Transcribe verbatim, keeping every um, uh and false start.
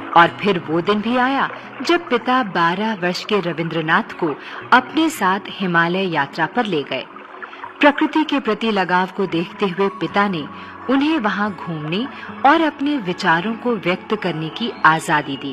और फिर वो दिन भी आया जब पिता बारह वर्ष के रविंद्रनाथ को अपने साथ हिमालय यात्रा पर ले गए। प्रकृति के प्रति लगाव को देखते हुए पिता ने उन्हें वहां घूमने और अपने विचारों को व्यक्त करने की आजादी दी।